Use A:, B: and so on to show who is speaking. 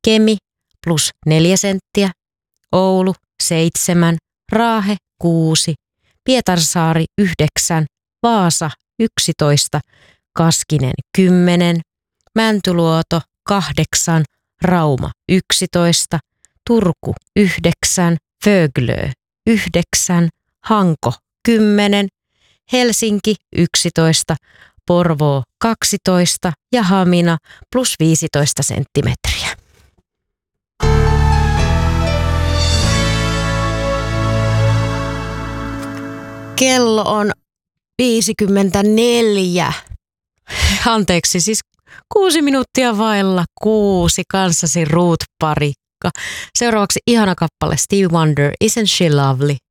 A: Kemi plus 4 senttiä, Oulu 7, Raahe 6, Pietarsaari 9, Vaasa 11, Kaskinen 10, Mäntyluoto 8, Rauma 11, Turku 9, Föglö 9, Hanko 10, Helsinki 11, Porvoo 12 ja Hamina plus 15 senttimetriä. Kello on 54. Anteeksi, siis 6 minuuttia vailla 6 kanssasi Ruth Parikka. Seuraavaksi ihana kappale Stevie Wonder, Isn't She Lovely?